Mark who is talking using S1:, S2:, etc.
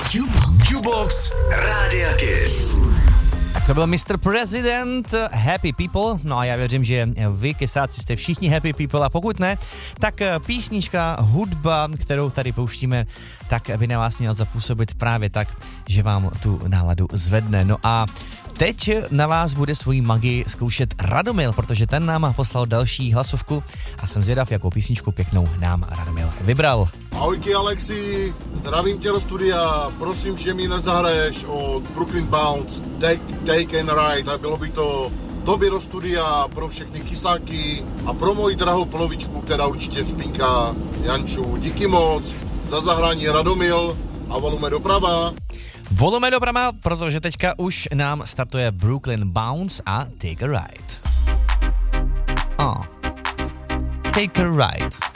S1: Jukebox Rádia Kiss.
S2: To byl Mr. President, Happy People, no a já věřím, že vy, kysáci, jste všichni Happy People a pokud ne, tak písnička, hudba, kterou tady pouštíme, tak by na vás měla zapůsobit právě tak, že vám tu náladu zvedne. No a teď na vás bude svoji magii zkoušet Radomil, protože ten nám poslal další hlasovku a jsem zvědav, jakou písničku pěknou nám Radomil vybral.
S3: Ahojky Alexi, zdravím tě do studia, prosím, že mi nezahraješ od Brooklyn Bounce, Take and Ride, a bylo by to tobě do studia pro všechny kysáky a pro moji drahou polovičku, která určitě spinká, Janču. Díky moc za zahrání Radomil a volujeme doprava.
S2: Volujeme doprava, protože teďka už nám startuje Brooklyn Bounce a Take a Ride. Take a Ride.